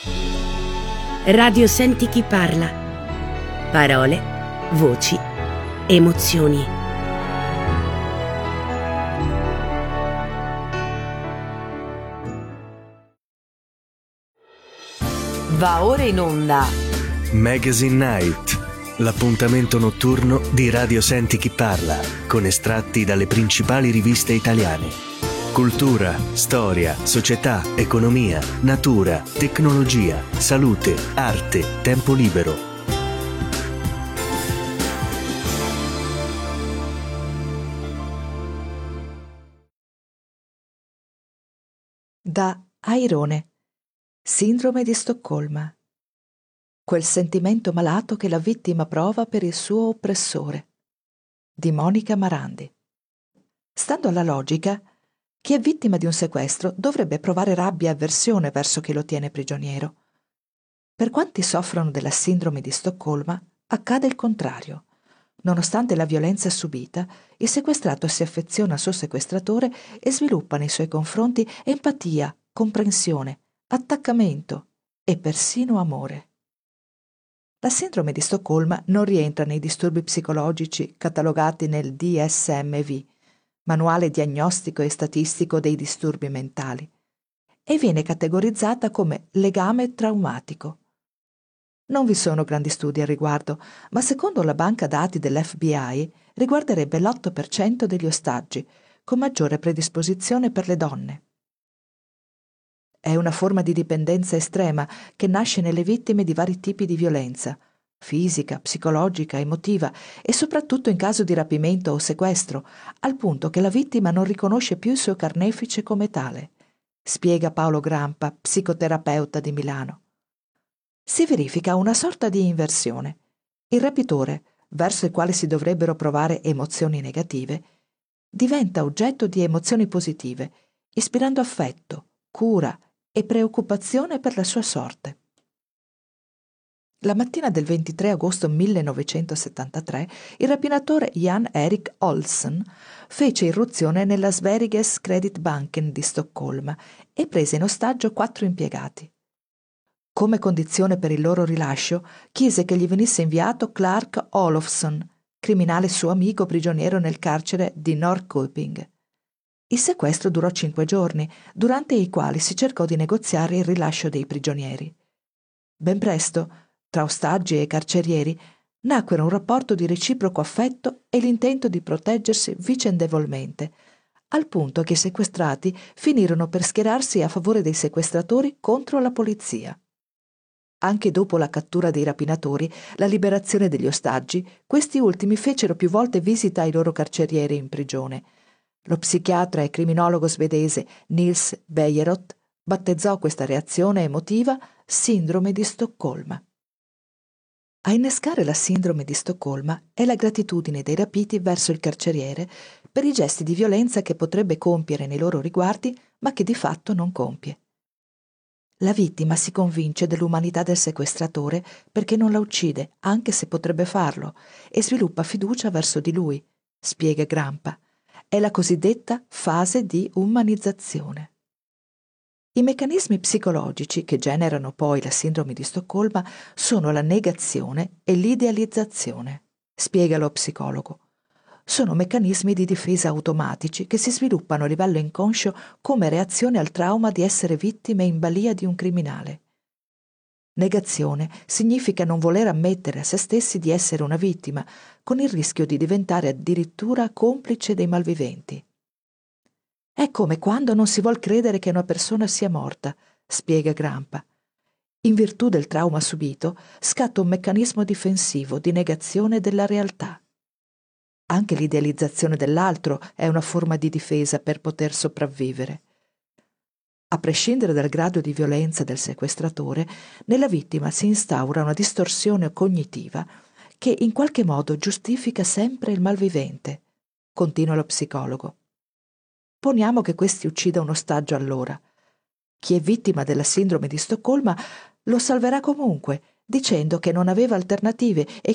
Radio Senti chi parla. Parole, voci, emozioni. Va ora in onda Magazine Night, l'appuntamento notturno di Radio Senti chi parla, con estratti dalle principali riviste italiane. Cultura, storia, società, economia, natura, tecnologia, salute, arte, tempo libero. Da Airone, Sindrome di Stoccolma. Quel sentimento malato che la vittima prova per il suo oppressore. Di Monica Marandi. Stando alla logica, chi è vittima di un sequestro dovrebbe provare rabbia e avversione verso chi lo tiene prigioniero. Per quanti soffrono della sindrome di Stoccolma, accade il contrario. Nonostante la violenza subita, il sequestrato si affeziona al suo sequestratore e sviluppa nei suoi confronti empatia, comprensione, attaccamento e persino amore. La sindrome di Stoccolma non rientra nei disturbi psicologici catalogati nel DSM-V, Manuale diagnostico e statistico dei disturbi mentali, e viene categorizzata come legame traumatico. Non vi sono grandi studi al riguardo, ma secondo la banca dati dell'FBI riguarderebbe l'8% degli ostaggi, con maggiore predisposizione per le donne. È una forma di dipendenza estrema che nasce nelle vittime di vari tipi di violenza, fisica, psicologica, emotiva e soprattutto in caso di rapimento o sequestro, al punto che la vittima non riconosce più il suo carnefice come tale, spiega Paolo Grampa, psicoterapeuta di Milano. Si verifica una sorta di inversione. Il rapitore, verso il quale si dovrebbero provare emozioni negative, diventa oggetto di emozioni positive, ispirando affetto, cura e preoccupazione per la sua sorte. La mattina del 23 agosto 1973 il rapinatore Jan Erik Olsen fece irruzione nella Sveriges Kreditbanken di Stoccolma e prese in ostaggio 4 impiegati. Come condizione per il loro rilascio, chiese che gli venisse inviato Clark Olofsson, criminale suo amico prigioniero nel carcere di Norrköping. Il sequestro durò 5 giorni, durante i quali si cercò di negoziare il rilascio dei prigionieri. Ben presto, tra ostaggi e carcerieri, nacquero un rapporto di reciproco affetto e l'intento di proteggersi vicendevolmente, al punto che i sequestrati finirono per schierarsi a favore dei sequestratori contro la polizia. Anche dopo la cattura dei rapinatori, la liberazione degli ostaggi, questi ultimi fecero più volte visita ai loro carcerieri in prigione. Lo psichiatra e criminologo svedese Nils Bejerot battezzò questa reazione emotiva sindrome di Stoccolma. A innescare la sindrome di Stoccolma è la gratitudine dei rapiti verso il carceriere per i gesti di violenza che potrebbe compiere nei loro riguardi, ma che di fatto non compie. La vittima si convince dell'umanità del sequestratore perché non la uccide, anche se potrebbe farlo, e sviluppa fiducia verso di lui, spiega Grampa. È la cosiddetta fase di umanizzazione. I meccanismi psicologici che generano poi la sindrome di Stoccolma sono la negazione e l'idealizzazione, spiega lo psicologo. Sono meccanismi di difesa automatici che si sviluppano a livello inconscio come reazione al trauma di essere vittime in balia di un criminale. Negazione significa non voler ammettere a se stessi di essere una vittima, con il rischio di diventare addirittura complice dei malviventi. È come quando non si vuol credere che una persona sia morta, spiega Grampa. In virtù del trauma subito, scatta un meccanismo difensivo di negazione della realtà. Anche l'idealizzazione dell'altro è una forma di difesa per poter sopravvivere. A prescindere dal grado di violenza del sequestratore, nella vittima si instaura una distorsione cognitiva che in qualche modo giustifica sempre il malvivente, continua lo psicologo. Poniamo che questi uccida un ostaggio allora. Chi è vittima della sindrome di Stoccolma lo salverà comunque, dicendo che non aveva alternative e